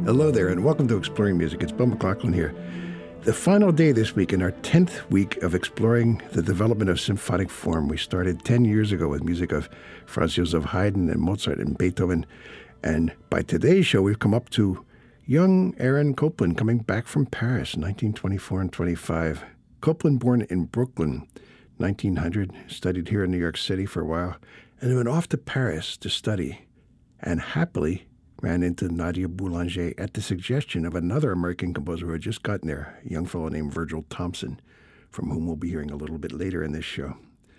Hello there, and welcome to Exploring Music. It's Bill McLaughlin here. The final day this week in our 10th week of exploring the development of symphonic form. We started 10 years ago with music of Franz Joseph Haydn and Mozart and Beethoven. And by today's show, we've come up to young Aaron Copland coming back from Paris, 1924 and 25. Copland, born in Brooklyn, 1900, studied here in New York City for a while, and went off to Paris to study, and happily ran into Nadia Boulanger at the suggestion of another American composer who had just gotten there, a young fellow named Virgil Thompson, from whom we'll be hearing a little bit later in this show.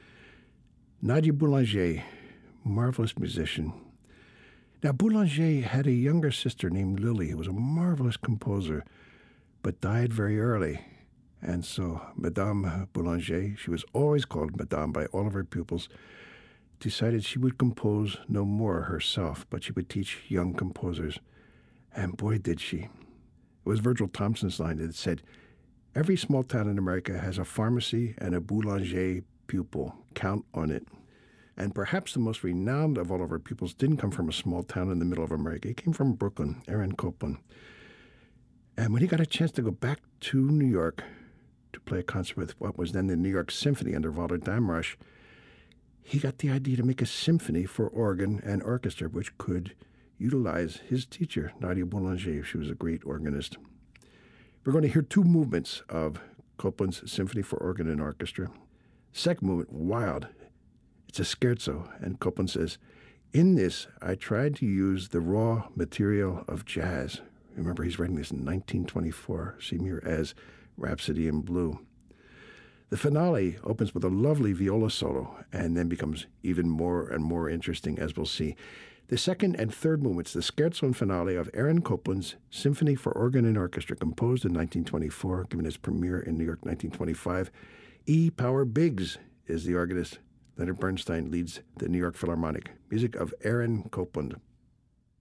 Nadia Boulanger, marvelous musician. Now, Boulanger had a younger sister named Lily, who was a marvelous composer, but died very early. And so Madame Boulanger, she was always called Madame by all of her pupils, decided she would compose no more herself, but she would teach young composers. And boy, did she. It was Virgil Thompson's line that said, "Every small town in America has a pharmacy and a Boulanger pupil. Count on it." And perhaps the most renowned of all of her pupils didn't come from a small town in the middle of America. He came from Brooklyn, Aaron Copland. And when he got a chance to go back to New York to play a concert with what was then the New York Symphony under Walter Damrosch, he got the idea to make a symphony for organ and orchestra, which could utilize his teacher, Nadia Boulanger. She was a great organist. We're going to hear two movements of Copland's Symphony for Organ and Orchestra. Second movement, wild. It's a scherzo, and Copland says, "In this, I tried to use the raw material of jazz." Remember, he's writing this in 1924, same year as Rhapsody in Blue. The finale opens with a lovely viola solo and then becomes even more and more interesting, as we'll see. The second and third movements, the scherzo and finale of Aaron Copland's Symphony for Organ and Orchestra, composed in 1924, given its premiere in New York 1925. E. Power Biggs is the organist. Leonard Bernstein leads the New York Philharmonic. Music of Aaron Copland.